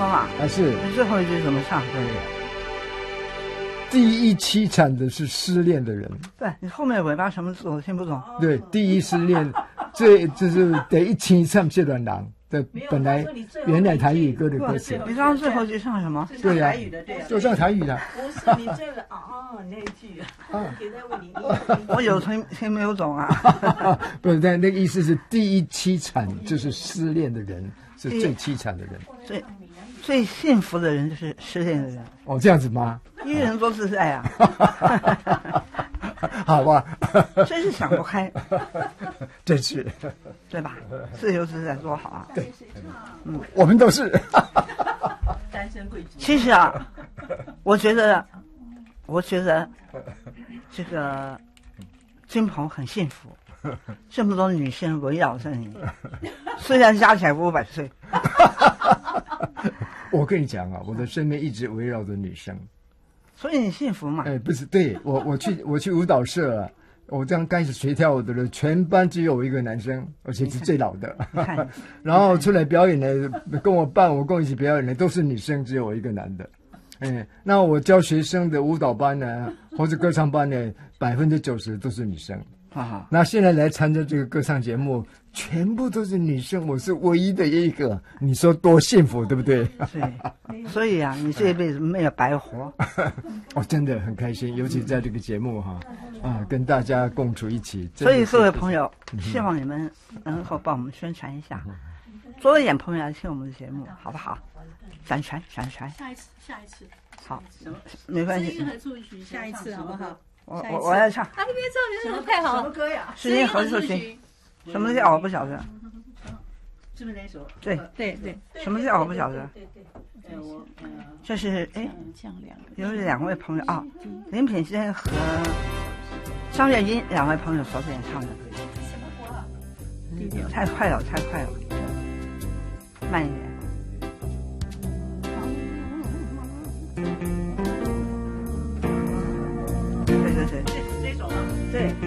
峰啊， 是你最后一句怎么唱？对， 第一凄惨的是失恋的人。 对你后面尾巴什么字我听不懂。 对，第一失恋，这就是第一凄惨这段郎的本来原来台语歌的歌词。 你刚刚最后一句唱什么？ 对呀，就唱台语的。 不是你这个那一句啊，给在问你， 我有听没有懂啊？ 不是，但那个意思是第一凄惨就是失恋的人是最凄惨的人， 最幸福的人就是失恋的人。 哦，这样子吗？ 一人多自在啊。 好吧， 真是想不开， 真是， 对吧？自由自在多好啊！ 对，我们都是单身贵族。 其实啊，我觉得这个金鹏很幸福，这么多女生围绕着你，虽然加起来500岁。 我跟你讲啊，我的身边一直围绕着女生。 所以你幸福嘛？ 不是，对我去舞蹈社啊，我刚开始学跳舞的时候，全班只有我一个男生，而且是最老的。然后出来表演的，跟我一起表演的都是女生，只有我一个男的。那我教学生的舞蹈班呢，或者歌唱班呢，90%都是女生。那现在来参加这个歌唱节目，全部都是女生，我是唯一的一个，你说多幸福，对不对？ 对，所以啊，你这一辈子没有白活。 我真的很开心，尤其在这个节目跟大家共处一起。 所以各位朋友，希望你们能够帮我们宣传一下，多一点朋友来听我们的节目，好不好？转传。 下一次。 好，没关系。 下一次好不好？ 我要唱。 你别唱，你唱太好了。什么歌呀？ 诗音何处寻？什么叫我不晓得？ 是不是那首？ 对。什么叫我不晓得？这是有2位朋友啊，林品仙和张月英2位朋友所演唱的。太快了，慢一点。